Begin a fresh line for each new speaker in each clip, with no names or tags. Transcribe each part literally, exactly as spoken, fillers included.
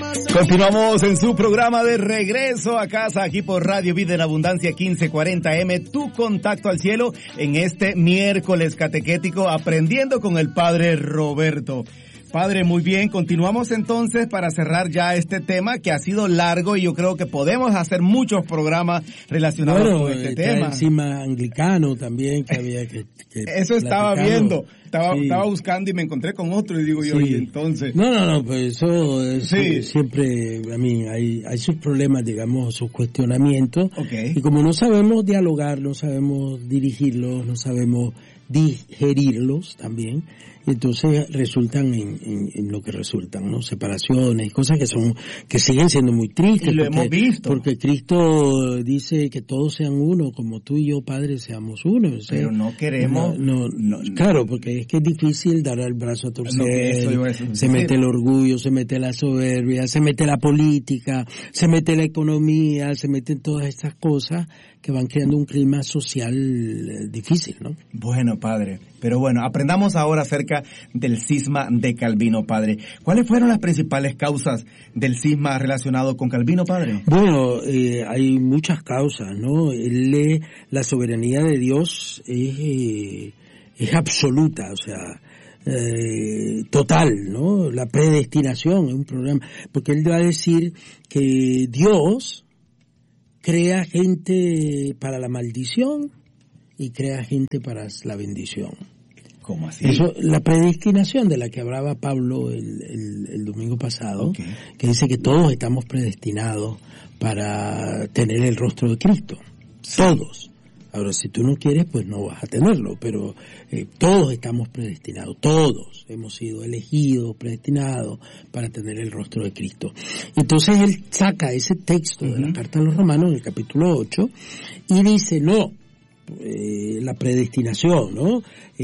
Continuamos en su programa de regreso a casa, aquí por Radio Vida en Abundancia quince cuarenta eme, tu contacto al cielo, en este miércoles catequético, aprendiendo con el Padre Roberto. Padre, muy bien, continuamos entonces para cerrar ya este tema que ha sido largo y yo creo que podemos hacer muchos programas relacionados
bueno,
con este
está
tema.
Encima anglicano también que había que, que
Eso estaba viendo, estaba,
sí.
estaba buscando y me encontré con otro y digo yo,
sí.
y entonces...
No, no, no, pues eso es,
sí.
siempre, a mí, hay, hay sus problemas, digamos, sus cuestionamientos.
Okay.
Y como no sabemos dialogar, no sabemos dirigirlos, no sabemos digerirlos también, entonces resultan en, en, en lo que resultan, ¿no? Separaciones, cosas que son, que siguen siendo muy tristes.
Y lo
porque,
hemos visto.
Porque Cristo dice que todos sean uno, como tú y yo, Padre, seamos uno. O sea,
pero no queremos...
No, no, no, claro, porque es que es difícil dar el brazo a torcer,
no, eso yo, eso,
se mete el orgullo, se mete la soberbia, se mete la política, se mete la economía, se meten todas estas cosas que van creando un clima social eh, difícil, ¿no?
Bueno, Padre, pero bueno, aprendamos ahora acerca del cisma de Calvino, Padre. ¿Cuáles fueron las principales causas del cisma relacionado con Calvino, Padre?
Bueno, eh, hay muchas causas, ¿no? Él, eh, la soberanía de Dios es, eh, es absoluta, o sea, eh, total, ¿no? La predestinación es un problema, porque él va a decir que Dios crea gente para la maldición y crea gente para la bendición.
¿Cómo así?
Eso, la predestinación de la que hablaba Pablo el, el, el domingo pasado, okay. Que dice que todos estamos predestinados para tener el rostro de Cristo. Sí. Todos. Ahora, si tú no quieres, pues no vas a tenerlo, pero eh, todos estamos predestinados, todos hemos sido elegidos, predestinados para tener el rostro de Cristo. Entonces él saca ese texto uh-huh. de la Carta a los Romanos en el capítulo ocho y dice, no, eh, la predestinación, ¿no?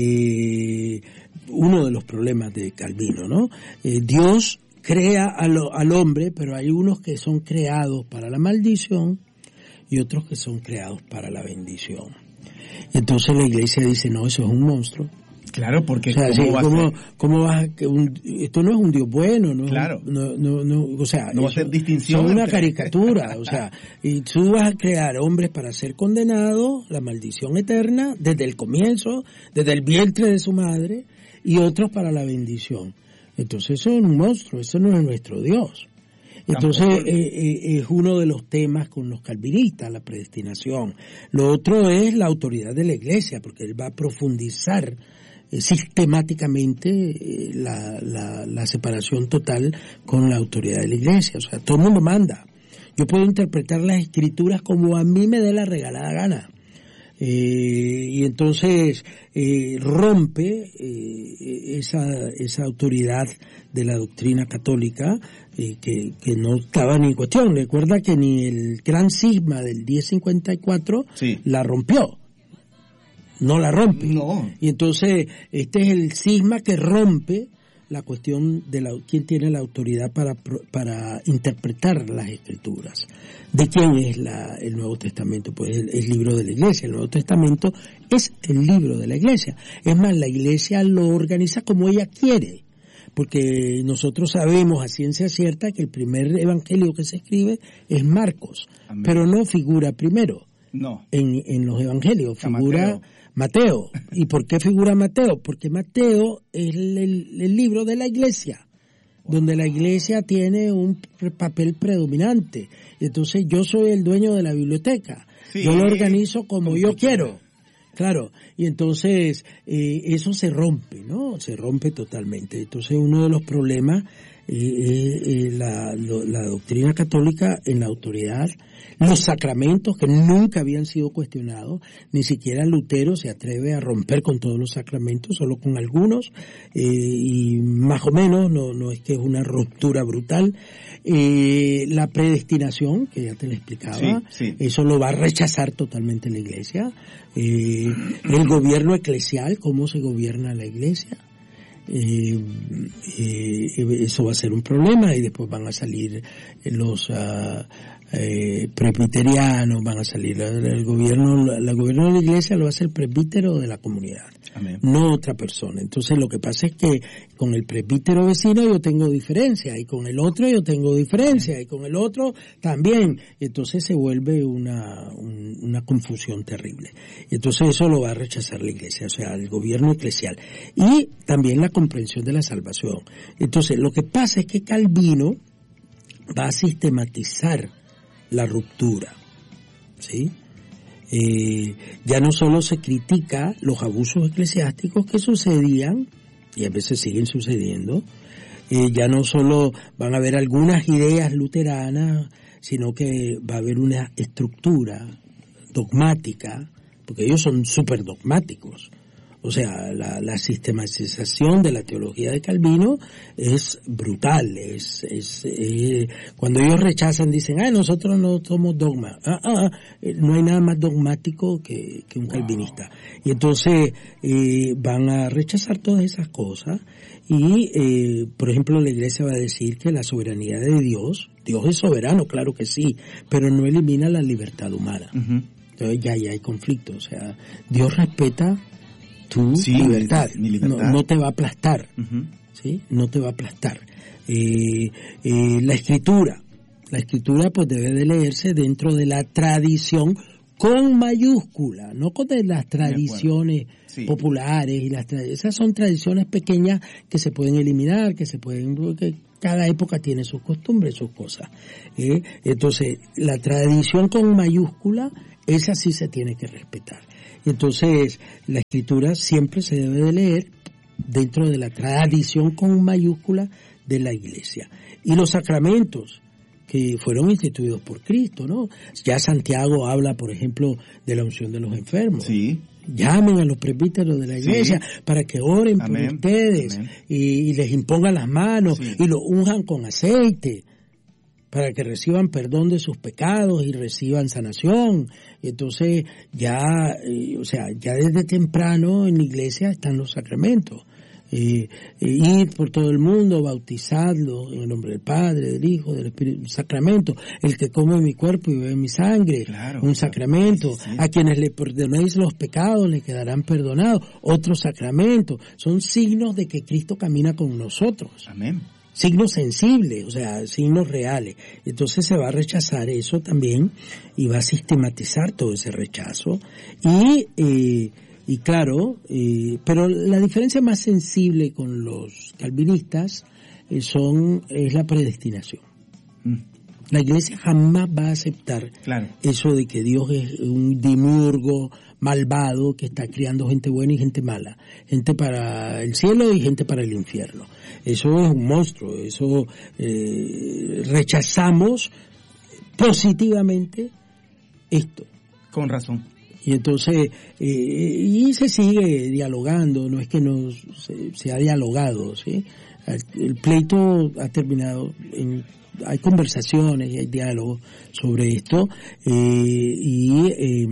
Eh, uno de los problemas de Calvino, ¿no? Eh, Dios crea al, al hombre, pero hay unos que son creados para la maldición y otros que son creados para la bendición. Entonces la iglesia dice, no, eso es un monstruo.
Claro, porque
o sea,
¿cómo,
sí,
va
¿cómo,
a ser?
¿cómo vas a que un, esto no es un Dios bueno, no,
claro.
no, no, no, o sea,
no va a ser distinción.
Es una caricatura, o sea, y tú vas a crear hombres para ser condenados, la maldición eterna, desde el comienzo, desde el vientre de su madre, y otros para la bendición. Entonces eso es un monstruo, eso no es nuestro Dios. Entonces eh, eh, es uno de los temas con los calvinistas, la predestinación. Lo otro es la autoridad de la iglesia, porque él va a profundizar eh, sistemáticamente eh, la, la, la separación total con la autoridad de la iglesia. O sea, todo el mundo manda. Yo puedo interpretar las escrituras como a mí me dé la regalada gana. Eh, y entonces eh, rompe eh, esa esa autoridad de la doctrina católica eh, que, que no estaba ni en cuestión. Recuerda que ni el gran cisma del diez cincuenta y cuatro sí. la rompió, no la rompe.
No.
Y entonces este es el cisma que rompe la cuestión de la, quién tiene la autoridad para para interpretar las escrituras. ¿De quién es la, el Nuevo Testamento? Pues el, el libro de la Iglesia. El Nuevo Testamento es el libro de la Iglesia. Es más, la Iglesia lo organiza como ella quiere, porque nosotros sabemos a ciencia cierta que el primer evangelio que se escribe es Marcos, Amén. Pero no figura primero.
No.
En, en los evangelios figura Mateo. ¿Y por qué figura Mateo? Porque Mateo es el, el, el libro de la iglesia, wow. donde la iglesia tiene un papel predominante. Entonces yo soy el dueño de la biblioteca. Sí. Yo lo organizo como, como yo quiero. Claro, y entonces eh, eso se rompe, ¿no? Se rompe totalmente. Entonces uno de los problemas es eh, eh, la, lo, la doctrina católica en la autoridad, los sacramentos que nunca habían sido cuestionados, ni siquiera Lutero se atreve a romper con todos los sacramentos, solo con algunos, eh, y más o menos, no, no es que es una ruptura brutal. Eh, la predestinación, que ya te lo explicaba, sí, sí. eso lo va a rechazar totalmente la Iglesia. Eh, el gobierno eclesial, cómo se gobierna la Iglesia. Eh, eh, eso va a ser un problema y después van a salir los uh, eh, presbiterianos, van a salir el gobierno, el gobierno de la iglesia lo hace el presbítero de la comunidad. Amén. No otra persona. Entonces lo que pasa es que con el presbítero vecino yo tengo diferencia, y con el otro yo tengo diferencia, y con el otro también. Entonces se vuelve una, un, una confusión terrible. Entonces eso lo va a rechazar la iglesia, o sea, el gobierno eclesial. Y también la comprensión de la salvación. Entonces lo que pasa es que Calvino va a sistematizar la ruptura, ¿sí? Eh, ya no solo se critica los abusos eclesiásticos que sucedían, y a veces siguen sucediendo, eh, ya no solo van a haber algunas ideas luteranas, sino que va a haber una estructura dogmática, porque ellos son súper dogmáticos. O sea, la, la sistematización de la teología de Calvino es brutal. Es, es, es cuando ellos rechazan, dicen, ah, nosotros no somos dogma. Ah, ah, no hay nada más dogmático que, que un calvinista. Y entonces eh, van a rechazar todas esas cosas. Y, eh, por ejemplo, la iglesia va a decir que la soberanía de Dios, Dios es soberano, claro que sí, pero no elimina la libertad humana. Uh-huh. Entonces ya, ya hay conflicto. O sea, Dios respeta tu sí, libertad, mi libertad. No, no te va a aplastar, uh-huh. ¿sí? No te va a aplastar. Eh, eh, la escritura, la escritura pues debe de leerse dentro de la tradición con mayúscula, no con de las tradiciones sí. populares, y las tra- esas son tradiciones pequeñas que se pueden eliminar, que se pueden, que cada época tiene sus costumbres, sus cosas. ¿eh? Entonces, la tradición con mayúscula, esa sí se tiene que respetar. Entonces, la escritura siempre se debe de leer dentro de la tradición con mayúscula de la iglesia. Y los sacramentos que fueron instituidos por Cristo, ¿no? Ya Santiago habla, por ejemplo, de la unción de los enfermos.
Sí.
Llamen a los presbíteros de la iglesia sí. para que oren Amén. por ustedes y, y les impongan las manos sí. y lo unjan con aceite, para que reciban perdón de sus pecados y reciban sanación. Entonces, ya, eh, o sea, ya desde temprano en la iglesia están los sacramentos. Eh, eh, ir por todo el mundo, bautizadlo en el nombre del Padre, del Hijo, del Espíritu, sacramento. El que come mi cuerpo y bebe mi sangre, claro, un sacramento. Claro, sí, sí. A quienes le perdonéis los pecados, le quedarán perdonados. Otro sacramento. Son signos de que Cristo camina con nosotros.
Amén.
Signos sensibles, o sea, signos reales. Entonces se va a rechazar eso también y va a sistematizar todo ese rechazo. Y, eh, y claro, eh, pero la diferencia más sensible con los calvinistas eh, son es la predestinación. Mm. La iglesia jamás va a aceptar claro. eso de que Dios es un demiurgo malvado que está criando gente buena y gente mala, gente para el cielo y gente para el infierno. Eso es un monstruo, eso eh, rechazamos positivamente esto.
Con razón.
Y entonces, eh, y se sigue dialogando, no es que no se, se ha dialogado, ¿sí? El pleito ha terminado, en, hay conversaciones y hay diálogos sobre esto, eh, y eh,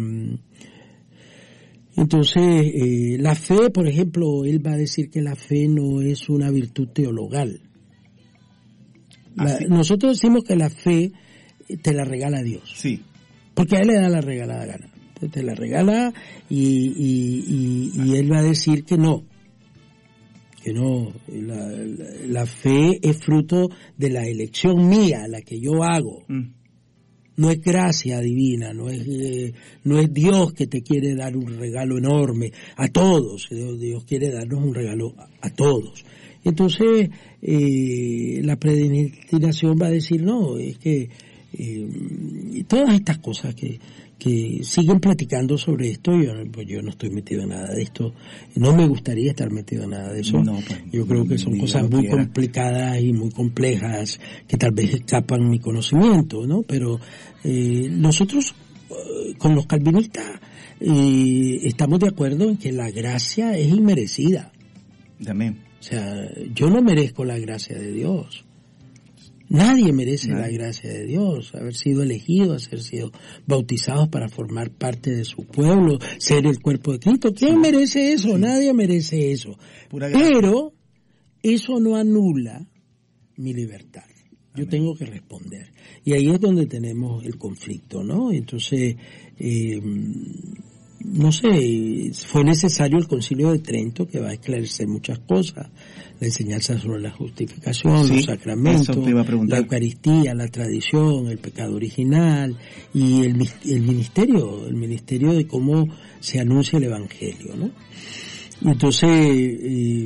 entonces eh, la fe, por ejemplo, él va a decir que la fe no es una virtud teologal. La, nosotros decimos que la fe te la regala Dios.
Sí.
Porque a él le da la regalada gana. Te la regala y, y, y, y él va a decir que no. Que no, la, la, la fe es fruto de la elección mía, la que yo hago. Mm. No es gracia divina, no es eh, no es Dios que te quiere dar un regalo enorme a todos. Dios, Dios quiere darnos un regalo a, a todos. Entonces, eh, la predestinación va a decir, no, es que eh, todas estas cosas que que siguen platicando sobre esto, yo, pues yo no estoy metido en nada de esto, no me gustaría estar metido en nada de eso. No, pues, yo creo que son cosas muy quiera. complicadas y muy complejas que tal vez escapan mi conocimiento, ¿no? Pero eh, nosotros eh, con los calvinistas eh, estamos de acuerdo en que la gracia es inmerecida.
Amén.
O sea, yo no merezco la gracia de Dios. Nadie merece Nadie. la gracia de Dios, haber sido elegidos, haber sido bautizados para formar parte de su pueblo, ser el cuerpo de Cristo. ¿Quién sí. merece eso? Sí. Nadie merece eso. Pero eso no anula mi libertad. Yo tengo que responder. Y ahí es donde tenemos el conflicto, ¿no? Entonces, eh, no sé, fue necesario el Concilio de Trento, que va a esclarecer muchas cosas, la enseñanza sobre la justificación, sí, los sacramentos, la Eucaristía, la tradición, el pecado original y el, el ministerio, el ministerio de cómo se anuncia el Evangelio, ¿no? Entonces, eh,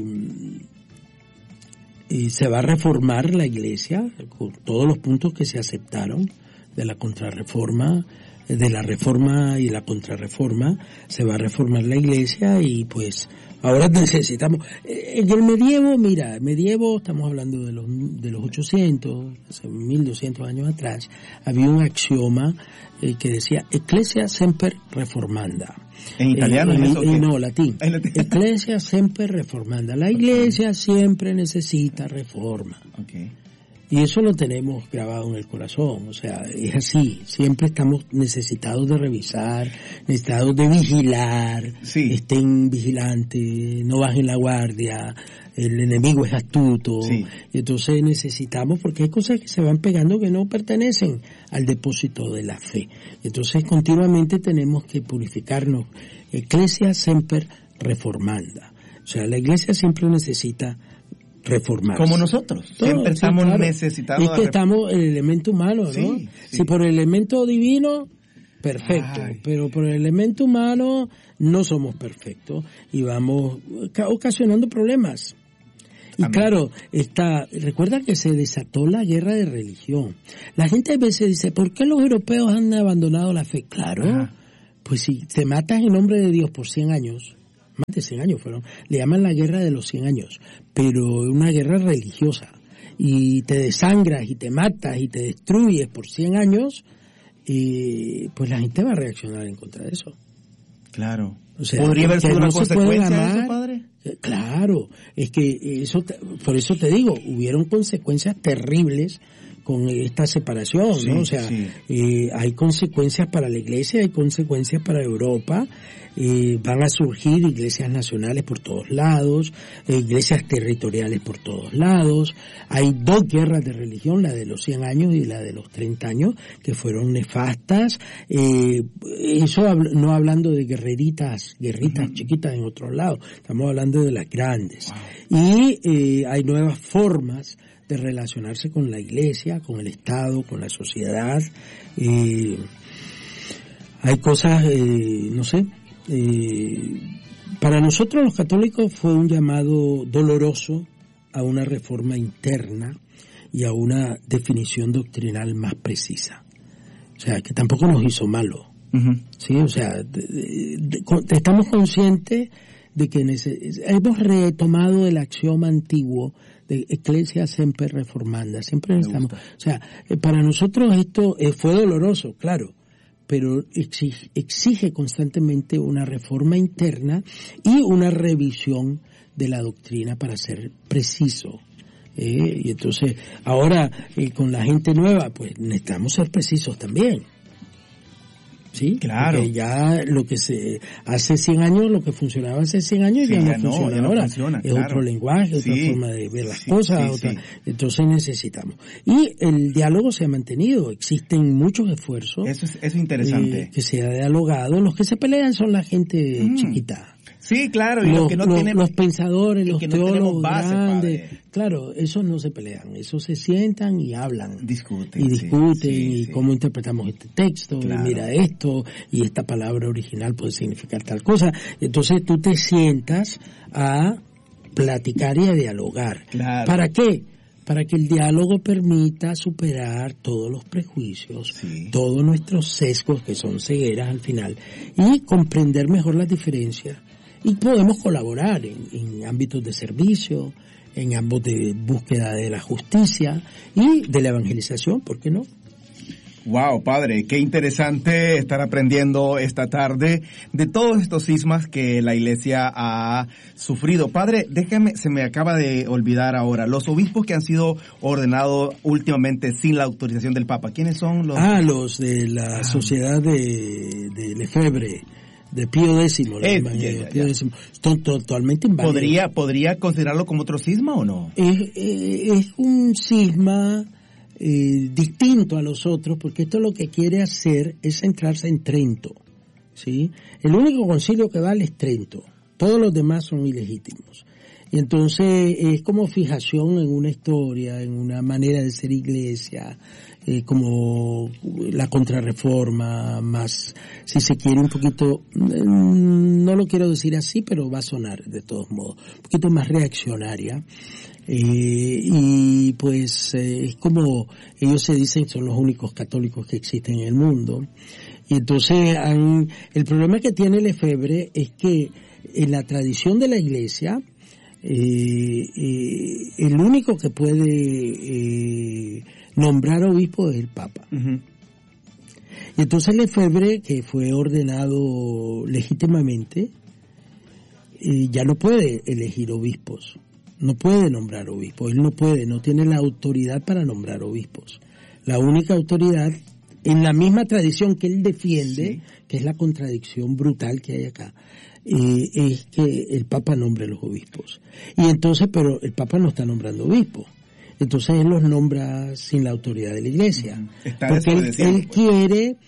eh, se va a reformar la Iglesia con todos los puntos que se aceptaron de la contrarreforma, de la reforma y la contrarreforma. Se va a reformar la Iglesia y pues ahora necesitamos, en el medievo, mira, medievo, estamos hablando de los de los ochocientos, hace mil doscientos años atrás, había un axioma eh, que decía Ecclesia semper reformanda.
¿En italiano
eh,
es eso?
Eh, no, latín. Ecclesia semper reformanda. La Iglesia siempre necesita reforma.
Okay.
Y eso lo tenemos grabado en el corazón, o sea, es así, siempre estamos necesitados de revisar, necesitados de vigilar,
sí.
Estén vigilantes, no bajen la guardia, el enemigo es astuto,
sí.
Entonces necesitamos, porque hay cosas que se van pegando que no pertenecen al depósito de la fe, entonces continuamente tenemos que purificarnos, Ecclesia semper reformanda, o sea, la Iglesia siempre necesita reformarse.
Como nosotros,
Todo,
siempre
sí,
estamos
claro.
necesitados.
Es que
de
estamos el elemento humano, ¿no?
Sí, sí.
Si por el elemento divino, perfecto,
Ay.
pero por el elemento humano no somos perfectos y vamos ocasionando problemas. Y
Amén. Claro,
está, recuerda que se desató la guerra de religión. La gente a veces dice, ¿por qué los europeos han abandonado la fe? Claro, Ajá. Pues si te matas en nombre de Dios por cien años, más de cien años fueron, le llaman la guerra de los cien años, pero es una guerra religiosa, y te desangras, y te matas, y te destruyes por cien años, y pues la gente va a reaccionar en contra de eso.
Claro.
O sea,
¿podría haber sido una
no
consecuencia de eso, padre?
Claro, es que eso, por eso te digo, hubieron consecuencias terribles con esta separación,
sí,
¿no? O sea,
sí.
eh, hay consecuencias para la Iglesia, hay consecuencias para Europa, eh, van a surgir iglesias nacionales por todos lados, eh, iglesias territoriales por todos lados, hay dos guerras de religión, la de los cien años y la de los treinta años, que fueron nefastas, eh, eso habl- no hablando de guerreritas, guerritas uh-huh. chiquitas en otros lados, estamos hablando de las grandes. Wow. Y eh, hay nuevas formas de relacionarse con la Iglesia, con el Estado, con la sociedad. Eh, hay cosas, eh, no sé, eh, para nosotros los católicos fue un llamado doloroso a una reforma interna y a una definición doctrinal más precisa. O sea, que tampoco nos hizo malo. Uh-huh. Sí, o sea, de, de, de, de, estamos conscientes de que neces- hemos retomado el axioma antiguo de Ecclesia semper reformanda, siempre estamos, o sea, eh, para nosotros esto eh, fue doloroso, claro, pero exige, exige constantemente una reforma interna y una revisión de la doctrina para ser preciso. Eh, y entonces, ahora eh, con la gente nueva, pues necesitamos ser precisos también. Sí,
claro.
Porque ya lo que se hace cien años, lo que funcionaba hace cien años sí, ya no ya funciona no, ya ahora. No funciona, es claro. Otro lenguaje, otra sí, forma de ver las sí, cosas, sí, otra. Sí. Entonces necesitamos. Y el diálogo se ha mantenido, existen muchos esfuerzos.
Eso es, eso es interesante.
Eh, que se ha dialogado. Los que se pelean son la gente mm. chiquita.
Sí, claro, y
los,
los que no
los,
tienen...
los pensadores, los
no
teólogos
base,
grandes,
padre.
Claro, esos no se pelean, esos se sientan y hablan.
Discuten.
Y discuten,
sí,
y
sí.
cómo interpretamos este texto, claro. Y mira esto, y esta palabra original puede significar tal cosa. Entonces tú te sientas a platicar y a dialogar.
Claro.
¿Para qué? Para que el diálogo permita superar todos los prejuicios,
sí.
todos nuestros sesgos, que son cegueras al final, y comprender mejor las diferencias. Y podemos colaborar en, en ámbitos de servicio, en ámbitos de búsqueda de la justicia y de la evangelización, ¿por qué no?
Wow, padre, qué interesante estar aprendiendo esta tarde de todos estos sismas que la Iglesia ha sufrido. Padre, déjame, se me acaba de olvidar ahora, los obispos que han sido ordenados últimamente sin la autorización del Papa, ¿quiénes son los?
Ah, los de la ah. Sociedad de, de Lefebvre. De Pío Décimo,
eh,
llaman,
ya,
eh,
ya,
Pío
ya.
Décimo. Son totalmente inválidos.
¿Podría, ¿Podría considerarlo como otro cisma o no?
Es, es, es un cisma eh, distinto a los otros, porque esto lo que quiere hacer es centrarse en Trento, ¿sí? El único concilio que vale es Trento, todos los demás son ilegítimos. Y entonces es como fijación en una historia, en una manera de ser iglesia, eh, como la contrarreforma, más, si se quiere, un poquito, no lo quiero decir así, pero va a sonar de todos modos, un poquito más reaccionaria. Eh, y pues eh, es como ellos se dicen son los únicos católicos que existen en el mundo. Y entonces han, el problema que tiene Lefebvre es que en la tradición de la iglesia, Eh, eh, el único que puede eh, nombrar obispo es el Papa. Uh-huh. Y entonces Lefebvre, que fue ordenado legítimamente, eh, ya no puede elegir obispos, no puede nombrar obispos, él no puede, no tiene la autoridad para nombrar obispos. La única autoridad, en la misma tradición que él defiende, sí, que es la contradicción brutal que hay acá, Eh, es que el Papa nombre los obispos. Y entonces, pero el Papa no está nombrando obispos. Entonces él los nombra sin la autoridad de la Iglesia. Está porque él, él pues. quiere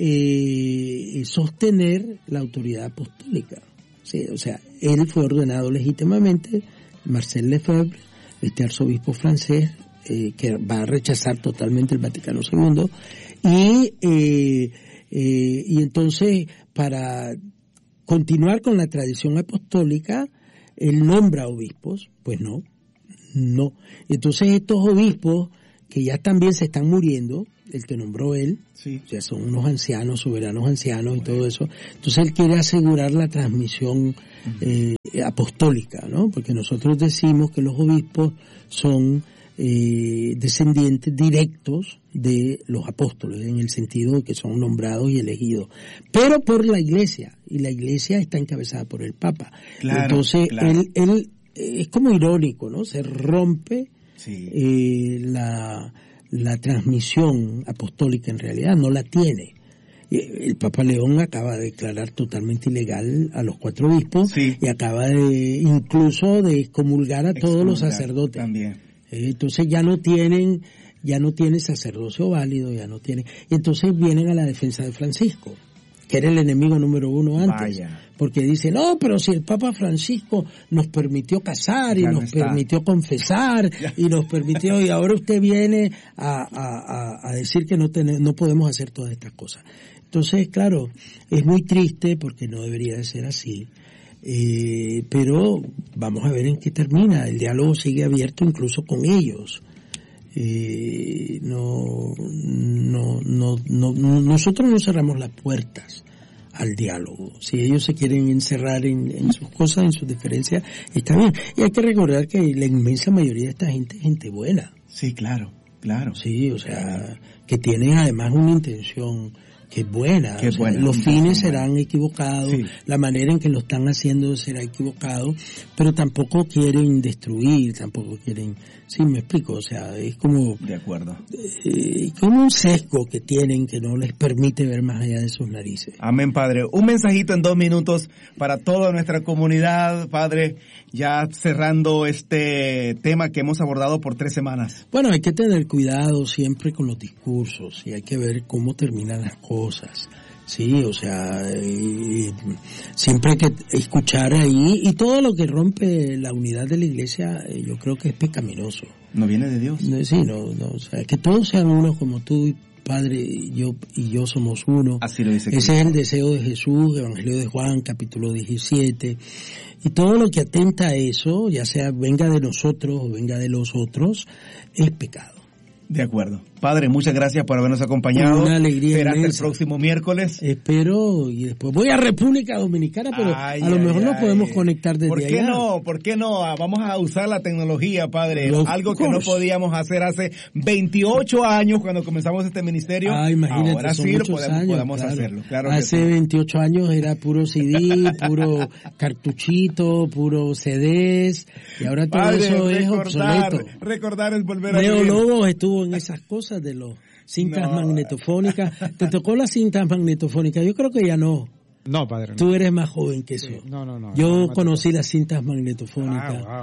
eh, sostener la autoridad apostólica. Sí, o sea, él fue ordenado legítimamente, Marcel Lefebvre, este arzobispo francés, eh, que va a rechazar totalmente el Vaticano segundo, y, eh, eh, y entonces para continuar con la tradición apostólica, él nombra obispos, pues no, no. Entonces estos obispos, que ya también se están muriendo, el que nombró él, sí, ya son unos ancianos, soberanos ancianos y todo eso, entonces él quiere asegurar la transmisión eh, apostólica, ¿no? Porque nosotros decimos que los obispos son eh, descendientes directos de los apóstoles, en el sentido de que son nombrados y elegidos, pero por la Iglesia, y la Iglesia está encabezada por el Papa. Claro, entonces claro. él, él es como irónico, ¿no? Se rompe sí. eh, la, la transmisión apostólica, en realidad no la tiene. El Papa León acaba de declarar totalmente ilegal a los cuatro obispos sí. y acaba de incluso de excomulgar a todos los sacerdotes. También. Entonces ya no tienen, ya no tienen sacerdocio válido, ya no tienen. Y entonces vienen a la defensa de Francisco, que era el enemigo número uno antes. Vaya. Porque dicen, no, pero si el Papa Francisco nos permitió casar y ya nos no permitió confesar y nos permitió, y ahora usted viene a, a, a decir que no tenemos, no podemos hacer todas estas cosas. Entonces, claro, es muy triste porque no debería de ser así. Eh, pero vamos a ver en qué termina. El diálogo sigue abierto incluso con ellos. Eh, no, no, no, no, nosotros no cerramos las puertas al diálogo. Si ellos se quieren encerrar en, en sus cosas, en sus diferencias, está bien. Y hay que recordar que la inmensa mayoría de esta gente es gente buena.
Sí, claro, claro.
Sí, o sea, que tienen además una intención que es buena, que o sea, buena. Los fines serán buena. equivocados, sí. la manera en que lo están haciendo será equivocado, pero tampoco quieren destruir, tampoco quieren, sí, me explico, o sea, es como
de acuerdo,
eh, como un sesgo que tienen que no les permite ver más allá de sus narices.
Amén, Padre. Un mensajito en dos minutos para toda nuestra comunidad, Padre, ya cerrando este tema que hemos abordado por tres semanas.
Bueno, hay que tener cuidado siempre con los discursos y hay que ver cómo terminan las cosas. cosas, sí, o sea, eh, siempre hay que escuchar ahí, y todo lo que rompe la unidad de la Iglesia, eh, yo creo que es pecaminoso.
¿No viene de Dios?
No, sí, no, no, o sea, que todos sean uno como tú, Padre, y yo, y yo somos uno.
Así lo dice
Ese Cristo. Es el deseo de Jesús, Evangelio de Juan, capítulo diecisiete, y todo lo que atenta a eso, ya sea venga de nosotros o venga de los otros, es pecado.
De acuerdo. Padre, muchas gracias por habernos acompañado.
Una alegría
Será
inmensa.
Hasta el próximo miércoles.
Espero, y después voy a República Dominicana, pero ay, a lo ay, mejor ay. nos podemos conectar desde allá.
¿Por qué allá? no? ¿Por qué no? Vamos a usar la tecnología, Padre. Of Algo course. que no podíamos hacer hace veintiocho años cuando comenzamos este ministerio.
Ah, imagínate,
ahora
son
sí lo
muchos
podemos,
años,
podemos
claro.
hacerlo. Claro
hace
que sí.
veintiocho años era puro C D, puro cartuchito, puro C Ds, y ahora todo
Padre,
eso
recordar,
es obsoleto.
Recordar es volver a
Leo Lobos estuvo en esas cosas de los cintas no. magnetofónicas. ¿Te tocó las cintas magnetofónicas? Yo creo que ya no.
No, padre. No.
Tú eres más joven que eso.
Sí. No, no, no.
Yo
no,
conocí las cintas magnetofónicas.
Ah, wow.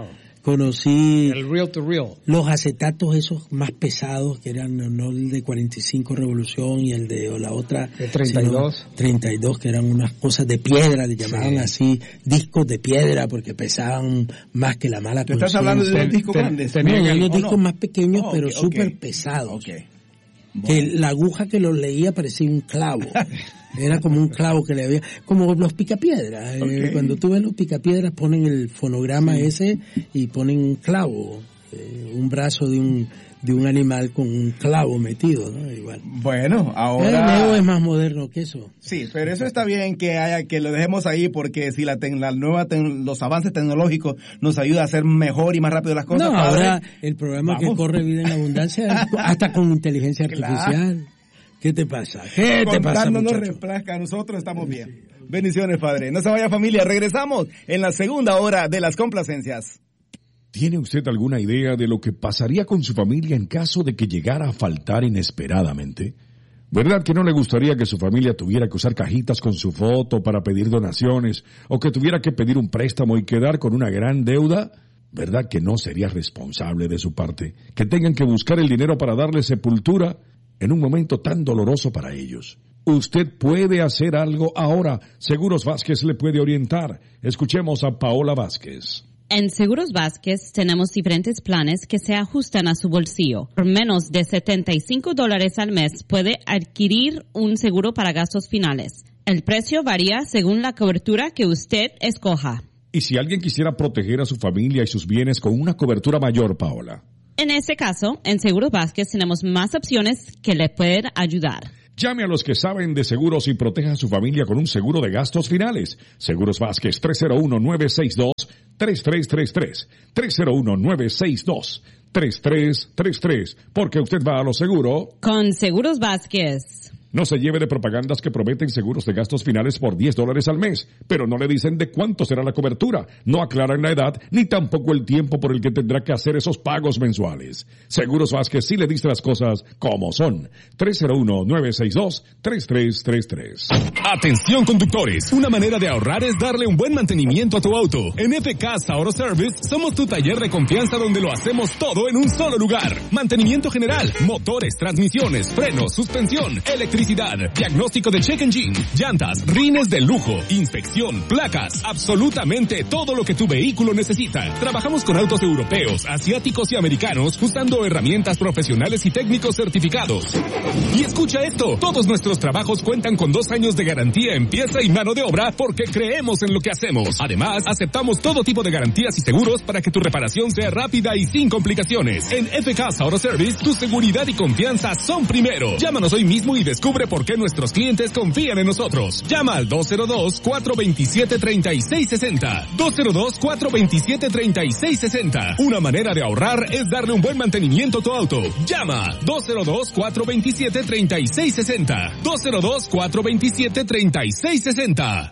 Conocí
el real to real.
Los acetatos esos más pesados, que eran no el de cuarenta y cinco Revolución y el de o la otra...
El treinta y dos.
Sino treinta y dos, que eran unas cosas de piedra, le llamaban sí. así, discos de piedra, porque pesaban más que la mala conciencia.
¿Estás hablando de los discos grandes?
No, hay unos discos no? más pequeños, oh, pero okay, súper okay. pesados.
Okay.
Bueno. Que la aguja que los leía parecía un clavo. Era como un clavo que le había, como los picapiedras. Okay. Eh, cuando tú ves los picapiedras ponen el fonograma sí. ese y ponen un clavo, eh, un brazo de un de un animal con un clavo metido, ¿no? Igual.
Bueno, ahora...
El Neo es más moderno que eso.
Sí, pero eso está bien que haya, que lo dejemos ahí, porque si la, ten, la nueva ten, los avances tecnológicos nos ayudan a hacer mejor y más rápido las cosas.
No, ahora el programa Vamos. que corre Vida en Abundancia hasta con inteligencia artificial. Claro. ¿Qué te pasa? ¿Qué te pasa,
no nos replazca, nosotros estamos bien. Bendiciones, Padre. No se vaya, familia. Regresamos en la segunda hora de las complacencias.
¿Tiene usted alguna idea de lo que pasaría con su familia en caso de que llegara a faltar inesperadamente? ¿Verdad que no le gustaría que su familia tuviera que usar cajitas con su foto para pedir donaciones, o que tuviera que pedir un préstamo y quedar con una gran deuda? ¿Verdad que no sería responsable de su parte que tengan que buscar el dinero para darle sepultura en un momento tan doloroso para ellos? Usted puede hacer algo ahora. Seguros Vázquez le puede orientar. Escuchemos a Paola Vázquez.
En Seguros Vázquez tenemos diferentes planes que se ajustan a su bolsillo. Por menos de setenta y cinco dólares al mes puede adquirir un seguro para gastos finales. El precio varía según la cobertura que usted escoja.
¿Y si alguien quisiera proteger a su familia y sus bienes con una cobertura mayor, Paola?
En este caso, en Seguros Vázquez tenemos más opciones que le pueden ayudar.
Llame a los que saben de seguros y proteja a su familia con un seguro de gastos finales. Seguros Vázquez, tres cero uno, nueve seis dos, tres tres tres tres. tres cero uno, nueve seis dos, tres tres tres tres. Porque usted va a lo seguro.
Con Seguros Vázquez.
No se lleve de propagandas que prometen seguros de gastos finales por diez dólares al mes, pero no le dicen de cuánto será la cobertura, no aclaran la edad, ni tampoco el tiempo por el que tendrá que hacer esos pagos mensuales. Seguros Vázquez sí le dice las cosas como son. tres cero uno, nueve seis dos, tres tres tres tres.
Atención conductores, una manera de ahorrar es darle un buen mantenimiento a tu auto. En F K Auto Service somos tu taller de confianza donde lo hacemos todo en un solo lugar. Mantenimiento general, motores, transmisiones, frenos, suspensión, electricidad, diagnóstico de check engine, llantas, rines de lujo, inspección, placas, absolutamente todo lo que tu vehículo necesita. Trabajamos con autos europeos, asiáticos y americanos usando herramientas profesionales y técnicos certificados. Y escucha esto, todos nuestros trabajos cuentan con dos años de garantía en pieza y mano de obra porque creemos en lo que hacemos. Además, aceptamos todo tipo de garantías y seguros para que tu reparación sea rápida y sin complicaciones. En F K Auto Service, tu seguridad y confianza son primero. Llámanos hoy mismo y descubre por qué nuestros clientes confían en nosotros. Llama al dos cero dos, cuatro dos siete, tres seis seis cero. dos cero dos, cuatro dos siete, tres seis seis cero. Una manera de ahorrar es darle un buen mantenimiento a tu auto. Llama dos cero dos, cuatro dos siete, tres seis seis cero. dos cero dos, cuatro dos siete, tres seis seis cero.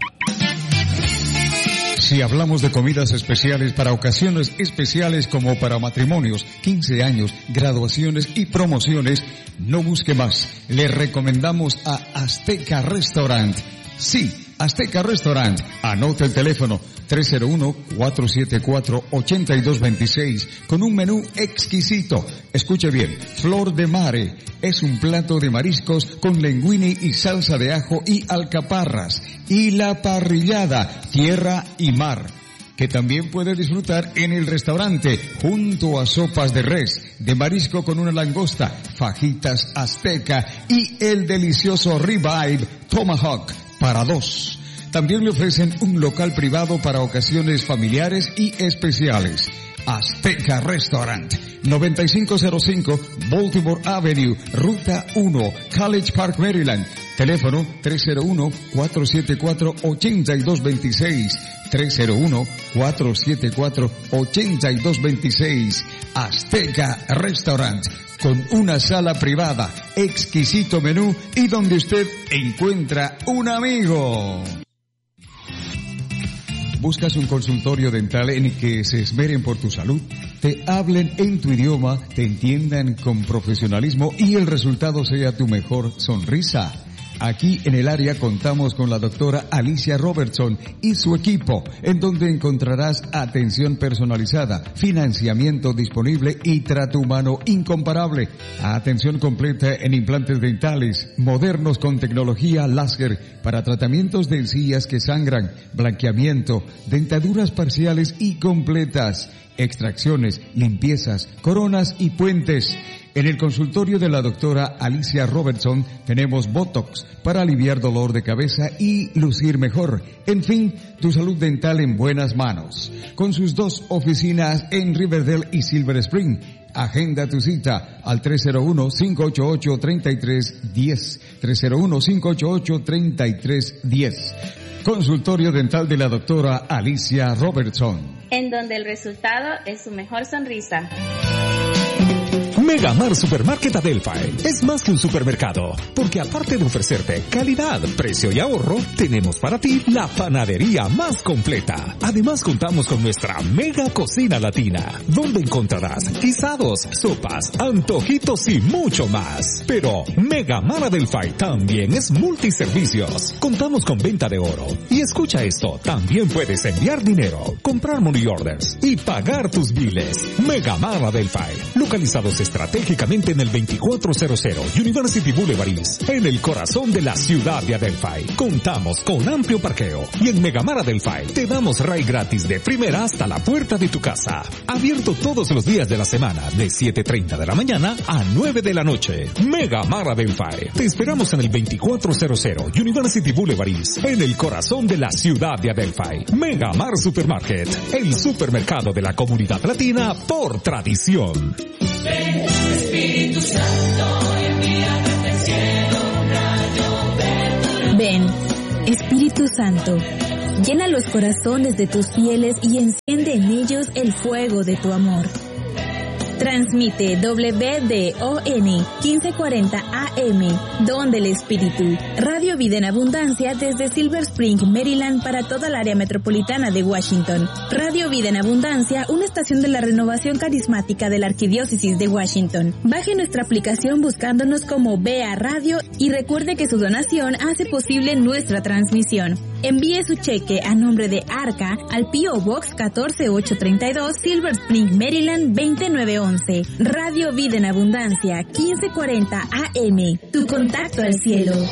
Si hablamos de comidas especiales para ocasiones especiales como para matrimonios, quince años, graduaciones y promociones, no busque más. Le recomendamos a Azteca Restaurant. Sí, Azteca Restaurant. Anote el teléfono tres cero uno, cuatro siete cuatro, ocho dos dos seis con un menú exquisito. Escuche bien, Flor de Mare es un plato de mariscos con linguine y salsa de ajo y alcaparras. Y la parrillada, tierra y mar, que también puede disfrutar en el restaurante junto a sopas de res, de marisco con una langosta, fajitas azteca y el delicioso ribeye tomahawk para dos. También le ofrecen un local privado para ocasiones familiares y especiales. Azteca Restaurant, noventa y cinco cero cinco Baltimore Avenue, Ruta uno, College Park, Maryland. Teléfono tres cero uno, cuatro siete cuatro, ocho dos dos seis. tres cero uno, cuatro siete cuatro, ocho dos dos seis. Azteca Restaurant, con una sala privada, exquisito menú y donde usted encuentra un amigo. ¿Buscas un consultorio dental en el que se esmeren por tu salud? Te hablen en tu idioma, te entiendan con profesionalismo y el resultado sea tu mejor sonrisa. Aquí en el área contamos con la doctora Alicia Robertson y su equipo, en donde encontrarás atención personalizada, financiamiento disponible y trato humano incomparable. Atención completa en implantes dentales, modernos con tecnología láser para tratamientos de encías que sangran, blanqueamiento, dentaduras parciales y completas, extracciones, limpiezas, coronas y puentes. En el consultorio de la doctora Alicia Robertson tenemos Botox para aliviar dolor de cabeza y lucir mejor. En fin, tu salud dental en buenas manos. Con sus dos oficinas en Riverdale y Silver Spring. Agenda tu cita al tres cero uno, cinco ocho ocho, tres tres uno cero. tres cero uno, cinco ocho ocho, tres tres uno cero. Consultorio dental de la doctora Alicia Robertson.
En donde el resultado es su mejor sonrisa.
Megamar Supermarket Adelphi es más que un supermercado, porque aparte de ofrecerte calidad, precio y ahorro, tenemos para ti la panadería más completa. Además contamos con nuestra mega cocina latina, donde encontrarás guisados, sopas, antojitos y mucho más. Pero Megamar Adelphi también es multiservicios. Contamos con venta de oro. Y escucha esto, también puedes enviar dinero, comprar money orders y pagar tus biles. Megamar Adelphi, localizados estratégicamente en el veinticuatro cero cero University Boulevard East, en el corazón de la ciudad de Adelphi. Contamos con amplio parqueo y en Megamar Adelphi te damos ride gratis de primera hasta la puerta de tu casa. Abierto todos los días de la semana de siete treinta de la mañana a nueve de la noche. Megamar Adelphi. Te esperamos en el veinticuatro cero cero University Boulevard East, en el corazón de la ciudad de Adelphi. Megamar Supermarket, el supermercado de la comunidad latina por tradición.
Ven, Espíritu Santo, envíame del cielo un rayo verde.
Ven, Espíritu Santo, llena los corazones de tus fieles y enciende en ellos el fuego de tu amor. Transmite W D O N quince cuarenta A M, Don del Espíritu, Radio Vida en Abundancia desde Silver Spring, Maryland para toda el área metropolitana de Washington. Radio Vida en Abundancia, una estación de la renovación carismática de la Arquidiócesis de Washington. Baje nuestra aplicación buscándonos como B A Radio y recuerde que su donación hace posible nuestra transmisión. Envíe su cheque a nombre de Arca al P O Box catorce ocho treinta y dos, Silver Spring, Maryland veinte nueve once. Radio Vida en Abundancia, quince cuarenta A M. Tu contacto al cielo.